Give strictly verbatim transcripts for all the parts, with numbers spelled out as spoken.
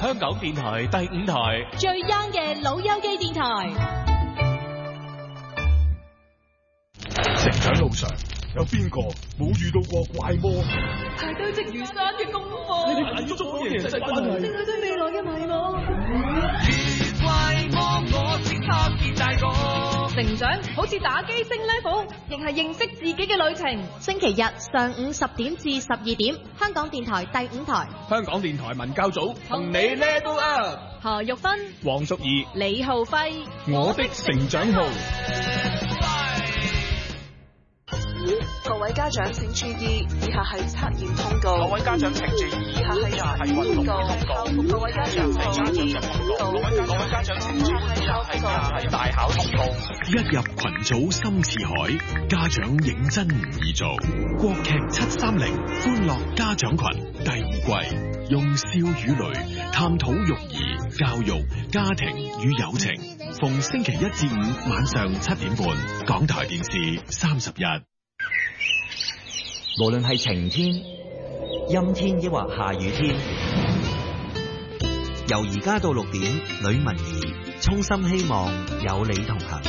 香港電台第五台， 最 young 嘅老友記電台。 成長路上有邊個冇遇到過怪魔？ 排堆積如山嘅功課， 你哋眼中嘅人際關係， 令佢對未來嘅迷茫。 怪魔我即刻變大個， 成長好似打機升 level， 亦係認識自己嘅旅程。 星期日上午十點至十二點，香港電台第五台， 香港電台文教組同你 level up。 何玉芬、 黃淑儀、 李浩輝， 我的成長號。 各位家長請注意，以下係測驗通告。 各位家長請注意， 以下係測驗通告。各位家長請注意， 各位家長請注意，以下係大考通告。 一入群組深似海，家長認真唔易做。國劇七三零歡樂家長群第二季，用笑與淚探討育兒、教育、家庭與友情。逢星期一至五晚上七點半，港台電視三十一。 無論係晴天、陰天抑或下雨天，由而家到六點，呂文儀衷心希望有你同行。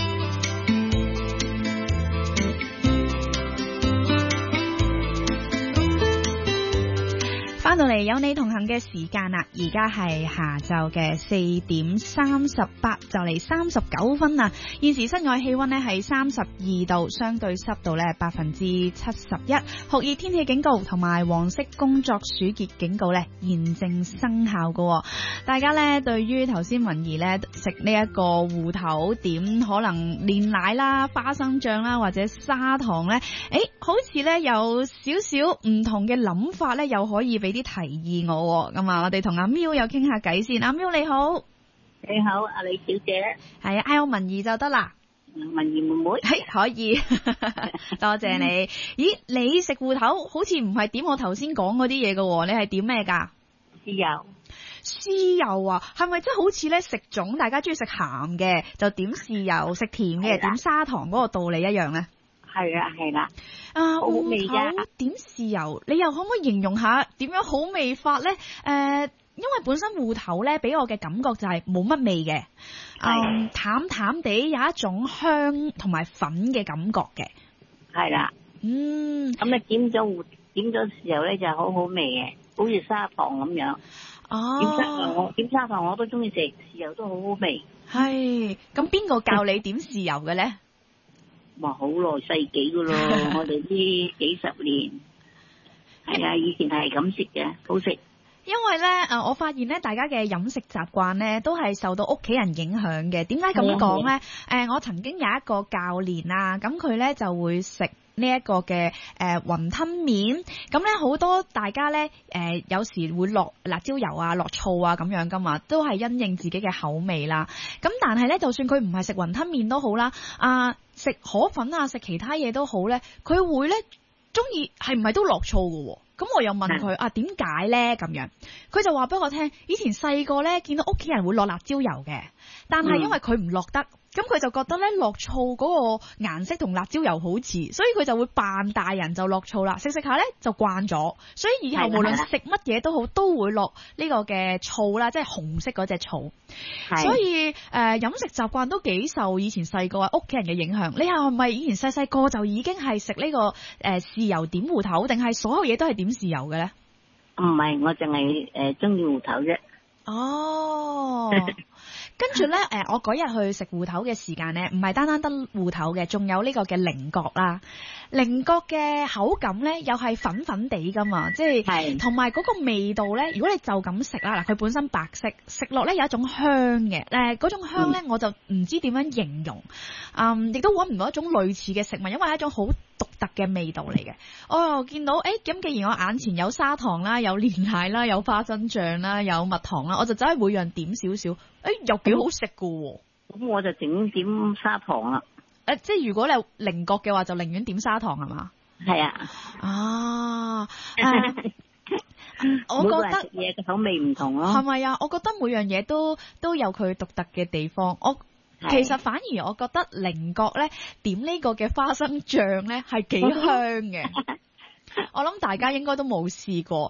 翻到嚟有你同行嘅時間啦，而家係下晝嘅四點三十八，就嚟三十九分啦。現時室外氣溫呢係三十二度，相對濕度呢百分之七十一，酷熱天氣警告同埋黃色工作暑熱警告呢現正生效㗎。大家呢對於頭先文儀呢食呢一個芋頭點，可能煉奶啦、花生醬啦或者砂糖呢，誒，好似呢有少少唔同嘅諗法呢，又可以俾啲提議我咁啊！我哋同阿喵又傾下偈先。阿喵你好， 你好，阿李小姐， 係啊，嗌我文儀就得啦。 文儀妹妹， 係可以，多謝你。咦，你食芋頭好似唔係點我頭先講嗰啲嘢㗎，你係點咩㗎？ 豉油， 豉油啊，係咪即係好似咧食粽，大家中意食鹹嘅就點豉油，食甜嘅點砂糖嗰個道理一樣咧？ 係啦，係啦， 啊， 好味噶。 點豉油，你又可唔可以形容下點樣好味法咧？誒、呃，因為本身芋頭咧俾我嘅感覺就係冇乜味嘅，嗯，淡淡地有一種香同埋粉嘅感覺嘅。 係啦， 嗯， 咁你點咗芋點咗豉油咧就好好味嘅，好似砂糖咁樣。 哦， 點砂糖我點砂糖我都中意食，豉油都好好味。 係，咁邊個教你點豉油嘅咧？ 哇，好耐世紀噶咯，我哋呢幾十年，係啊，以前係咁食嘅，好食。 因為咧，誒，我發現咧，大家嘅飲食習慣咧，都係受到屋企人影響嘅。點解咁講咧？誒、呃，我曾經有一個教練啊，咁佢咧就會食呢一個嘅誒雲吞麵，咁咧好多大家咧誒、呃、有時會落辣椒油啊、落醋啊咁樣噶嘛，都係因應自己嘅口味啦。咁但係咧，就算佢唔係食雲吞麵都好啦，啊食河粉啊、食其他嘢都好咧，佢會咧中意係唔係都落醋㗎喎？咁我又問佢啊，點解咧咁樣？佢就話俾我聽，以前細個咧見到屋企人會落辣椒油嘅，但係因為佢唔落得。咁佢就覺得咧落醋嗰個顏色同辣椒油好似，所以佢就會扮大人就落醋啦。食食下咧就慣咗，所以以後無論食乜嘢都好，都會落呢個嘅醋啦，即係紅色嗰隻醋。所以誒、呃、飲食習慣都幾受以前細個屋企人嘅影響。你係咪以前細細個就已經係食呢個誒豉油點芋頭，定係所有嘢都係點豉油嘅咧？ 唔係，我淨係誒中意芋頭啫。 哦。跟住咧，誒，我嗰日去食芋頭嘅時間咧，唔係單單得芋頭嘅，仲有呢個嘅菱角啦。菱角嘅口感咧，又係粉粉地噶嘛，即係同埋嗰個味道咧。如果你就咁食啦，嗱，佢本身白色，食落咧有一種香嘅，誒，嗰種香咧，我就唔知點樣形容，嗯，亦都揾唔到一種類似嘅食物，因為係一種好獨特嘅味道嚟嘅。我又見到，誒，咁既然我眼前有砂糖啦，有煉奶啦，有花生醬啦，有蜜糖啦，我就走去每樣點少少，誒，又幾好食噶喎。咁我就整點砂糖啦。 誒，即係如果你有菱角嘅話，就寧願點砂糖係嘛？係啊。 啊，誒我覺得嘢嘅口味唔同咯。 係咪啊？我覺得每樣嘢都都有佢獨特嘅地方。我其實反而我覺得菱角咧點呢個嘅花生醬咧係幾香嘅。我諗大家應該都冇試過。